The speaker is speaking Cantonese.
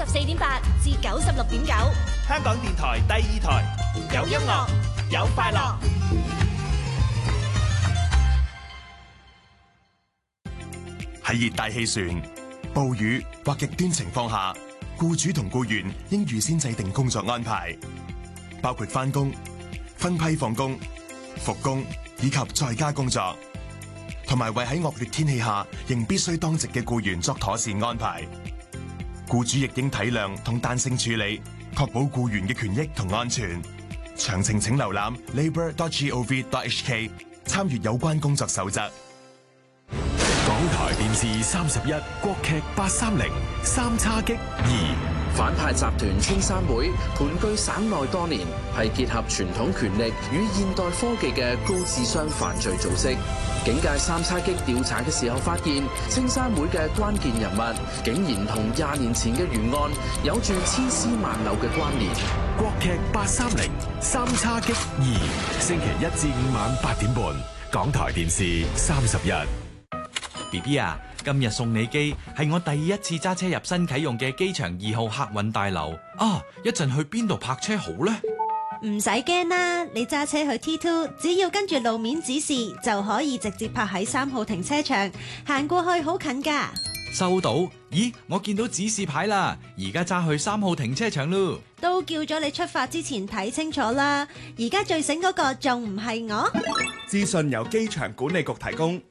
94.8至96.9， 香港電台第2台，有音樂，有快樂。 喺熱帶氣旋、暴雨或極端情況下，僱主同僱員應預先制定工作安排，包括返工、分批放工、復工以及在家工作，同埋為喺惡劣天氣下仍必須當值嘅僱員作妥善安排。僱主亦應體諒同彈性處理，確保僱員嘅權益同安全。詳情請瀏覽 labour.gov.hk， 參閱有關工作守則。 港台電視31國劇830三叉戟2。 反派集團青山會盤踞省內多年，係結合傳統權力與現代科技嘅高智商犯罪組織。警界三叉戟調查嘅時候發現，青山會嘅關鍵人物竟然同20年前嘅懸案有住千絲萬縷嘅關聯。 國劇830三叉戟2，星期1至5晚8點半，港台電視31。 BB 啊，今日送你機係我第一次揸車入新啟用嘅機場2號客運大樓啊！一陣去邊度泊車好呢？ 唔使驚啦，你揸車去 T2，只要跟住路面指示就可以直接泊喺3號停車場，行過去好近噶。 收到？咦，我見到指示牌啦，而家揸去3號停車場咯。 都叫咗你出發之前睇清楚啦，而家最醒嗰個仲唔係我？ 資訊由機場管理局提供。